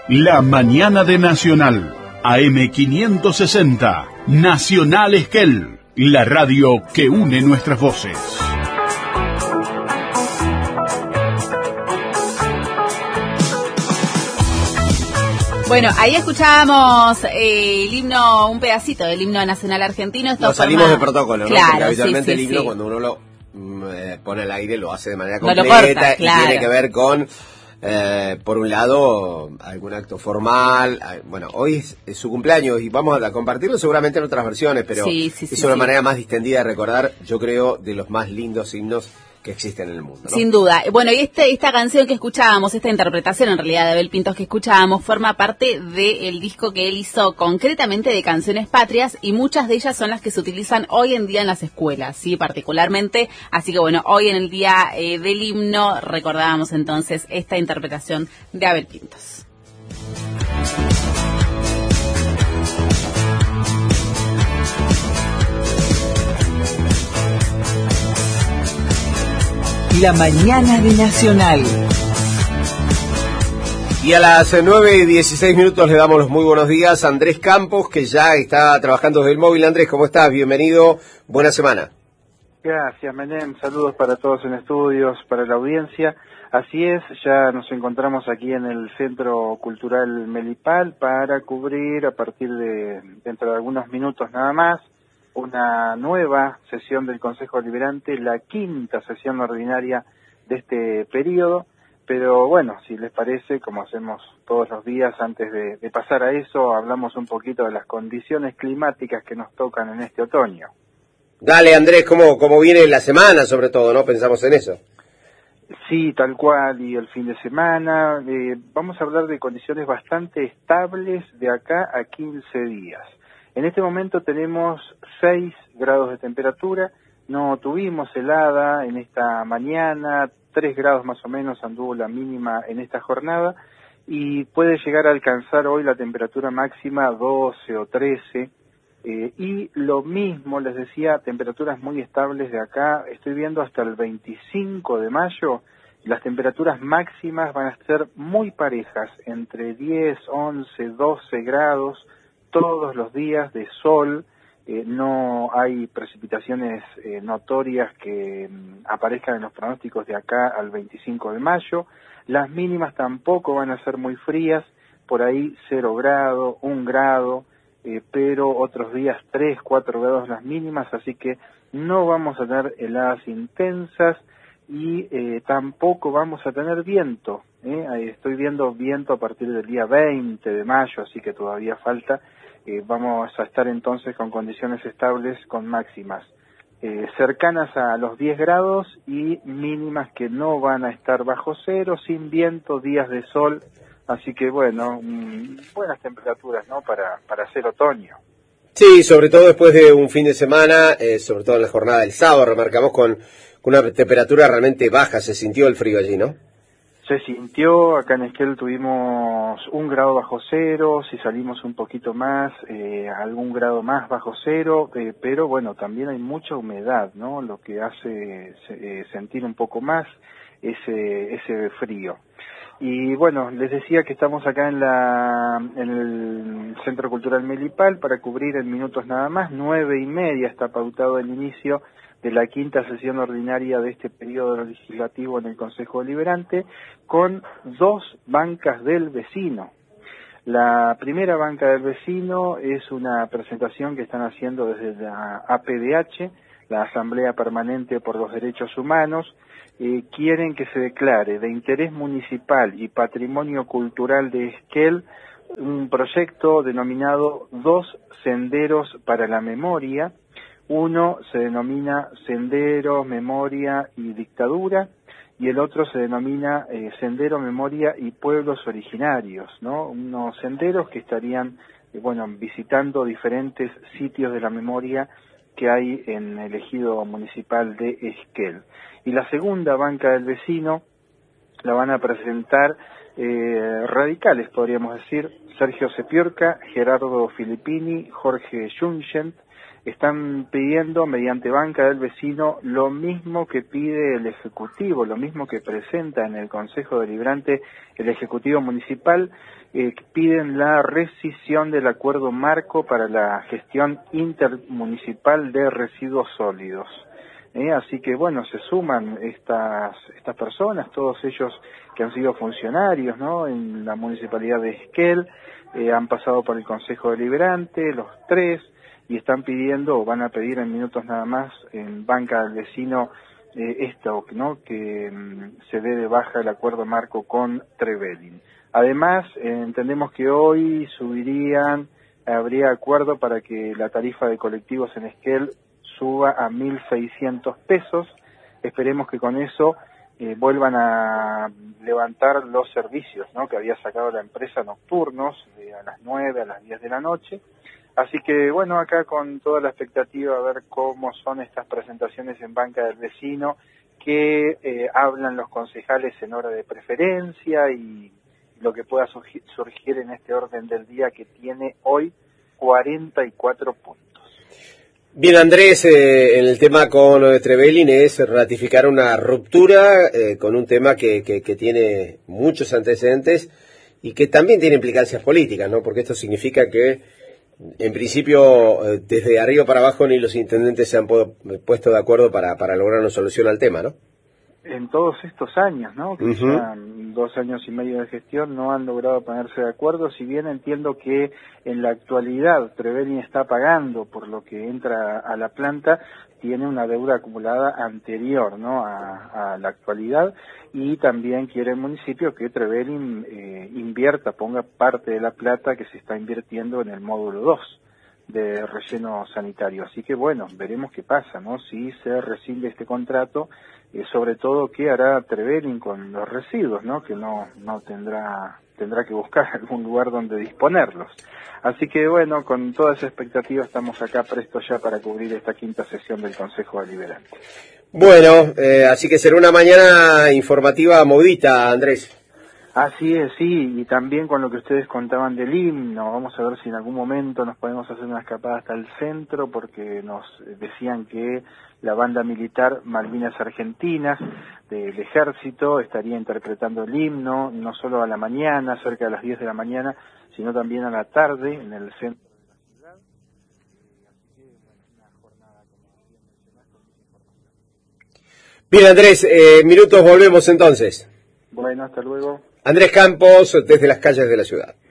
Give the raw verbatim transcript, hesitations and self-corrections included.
La mañana de Nacional, A M quinientos sesenta, Nacional Esquel, la radio que une nuestras voces. Bueno, ahí escuchábamos eh, el himno, un pedacito del himno nacional argentino. Esto no salimos forma... de protocolo, ¿no? Claro, porque habitualmente sí, sí, el himno sí. cuando uno lo eh, pone al aire lo hace de manera No lo completa corta, y claro. tiene que ver con, eh, por un lado, algún acto formal. Bueno, hoy es, es su cumpleaños y vamos a compartirlo seguramente en otras versiones, pero sí, sí, es sí, una sí. manera más distendida de recordar, yo creo, de los más lindos himnos que existen en el mundo, ¿no? Sin duda. Bueno, y este, esta canción que escuchábamos, esta interpretación en realidad de Abel Pintos que escuchábamos, forma parte del disco que él hizo concretamente de canciones patrias, y muchas de ellas son las que se utilizan hoy en día en las escuelas, sí, particularmente. Así que bueno, hoy en el día eh, del himno recordábamos entonces esta interpretación de Abel Pintos. La mañana de Nacional. Y a las nueve y dieciséis minutos le damos los muy buenos días a Andrés Campos, que ya está trabajando desde el móvil. Andrés, ¿cómo estás? Bienvenido, buena semana. Gracias, Menem. Saludos para todos en estudios, para la audiencia. Así es, ya nos encontramos aquí en el Centro Cultural Melipal para cubrir a partir de dentro de algunos minutos nada más una nueva sesión del Consejo Deliberante, la quinta sesión ordinaria de este periodo. Pero bueno, si les parece, como hacemos todos los días, antes de, de pasar a eso, hablamos un poquito de las condiciones climáticas que nos tocan en este otoño. Dale, Andrés, ¿cómo, cómo viene la semana sobre todo, no? Pensamos en eso. Sí, tal cual, y el fin de semana. Eh, vamos a hablar de condiciones bastante estables de acá a quince días. En este momento tenemos seis grados de temperatura, no tuvimos helada en esta mañana, tres grados más o menos anduvo la mínima en esta jornada, y puede llegar a alcanzar hoy la temperatura máxima doce o trece, eh, y lo mismo, les decía, temperaturas muy estables de acá. Estoy viendo hasta el veinticinco de mayo, las temperaturas máximas van a ser muy parejas, entre diez, once, doce grados, todos los días de sol. Eh, no hay precipitaciones eh, notorias que mm, aparezcan en los pronósticos de acá al veinticinco de mayo. Las mínimas tampoco van a ser muy frías, por ahí cero grado, un grado, eh, pero otros días tres, cuatro grados las mínimas, así que no vamos a tener heladas intensas y eh, tampoco vamos a tener viento. ¿eh? Estoy viendo viento a partir del día veinte de mayo, así que todavía falta. Eh, vamos a estar entonces con condiciones estables, con máximas eh, cercanas a los diez grados y mínimas que no van a estar bajo cero, sin viento, días de sol. Así que bueno, mmm, buenas temperaturas, ¿no? Para, para hacer otoño. Sí, sobre todo después de un fin de semana, eh, sobre todo en la jornada del sábado, remarcamos con, con una temperatura realmente baja. Se sintió el frío allí, ¿no? Se sintió, acá en Esquel tuvimos un grado bajo cero, si salimos un poquito más, eh, algún grado más bajo cero, eh, pero bueno, también hay mucha humedad, ¿no? Lo que hace eh, sentir un poco más ese, ese frío. Y bueno, les decía que estamos acá en la en el Centro Cultural Melipal para cubrir en minutos nada más, nueve y media está pautado el inicio de la quinta sesión ordinaria de este periodo legislativo en el Consejo Deliberante, con dos bancas del vecino. La primera banca del vecino es una presentación que están haciendo desde la A P D H, la Asamblea Permanente por los Derechos Humanos. Eh, quieren que se declare de interés municipal y patrimonio cultural de Esquel un proyecto denominado Dos Senderos para la Memoria. Uno se denomina Sendero, Memoria y Dictadura, y el otro se denomina eh, Sendero, Memoria y Pueblos Originarios, ¿no? Unos senderos que estarían, eh, bueno, visitando diferentes sitios de la memoria que hay en el ejido municipal de Esquel. Y la segunda banca del vecino la van a presentar eh, radicales, podríamos decir, Sergio Sepiorca, Gerardo Filippini, Jorge Junchent. están pidiendo mediante banca del vecino lo mismo que pide el Ejecutivo, lo mismo que presenta en el Consejo Deliberante el Ejecutivo Municipal. Eh, piden la rescisión del acuerdo marco para la gestión intermunicipal de residuos sólidos. Eh, así que bueno, se suman estas estas personas, todos ellos que han sido funcionarios, ¿no?, en la municipalidad de Esquel, eh, han pasado por el Consejo Deliberante, los tres, y están pidiendo, o van a pedir en minutos nada más, en banca del vecino, eh, esto, ¿no?, que mm, se dé de baja el acuerdo marco con Trevelin. Además, eh, entendemos que hoy subirían, habría acuerdo para que la tarifa de colectivos en Esquel suba a mil seiscientos pesos. Esperemos que con eso eh, vuelvan a levantar los servicios, ¿no?, que había sacado la empresa nocturnos, de a las nueve a las diez de la noche. Así que, bueno, acá con toda la expectativa a ver cómo son estas presentaciones en banca del vecino, que eh, hablan los concejales en hora de preferencia y lo que pueda surgir, surgir en este orden del día que tiene hoy cuarenta y cuatro puntos. Bien, Andrés, eh, en el tema con lo de Trevelin es ratificar una ruptura eh, con un tema que, que, que tiene muchos antecedentes y que también tiene implicancias políticas, ¿no? Porque esto significa que, en principio, eh, desde arriba para abajo ni los intendentes se han po- puesto de acuerdo para, para lograr una solución al tema, ¿no? En todos estos años, ¿no?, que Uh-huh. ya dos años y medio de gestión, no han logrado ponerse de acuerdo, si bien entiendo que en la actualidad Trevelin está pagando por lo que entra a la planta, tiene una deuda acumulada anterior, ¿no?, a, a la actualidad, y también quiere el municipio que Trevelin eh, invierta, ponga parte de la plata que se está invirtiendo en el módulo dos de relleno sanitario. Así que bueno, veremos qué pasa, ¿no?, si se rescinde este contrato, eh, sobre todo qué hará Trevelin con los residuos, ¿no?, que no no tendrá tendrá que buscar algún lugar donde disponerlos. Así que bueno, con toda esa expectativa estamos acá prestos ya para cubrir esta quinta sesión del Consejo Deliberante. Bueno, eh, así que será una mañana informativa movidita, Andrés. Así es, sí, y también con lo que ustedes contaban del himno, vamos a ver si en algún momento nos podemos hacer una escapada hasta el centro, porque nos decían que la banda militar Malvinas Argentinas del Ejército estaría interpretando el himno, no solo a la mañana, cerca de las diez de la mañana, sino también a la tarde en el centro de la ciudad. Así que, bueno, una jornada, como bien mencionaste, con mucha información. Bien, Andrés, eh, minutos volvemos entonces. Bueno, hasta luego. Andrés Campos, desde las calles de la ciudad.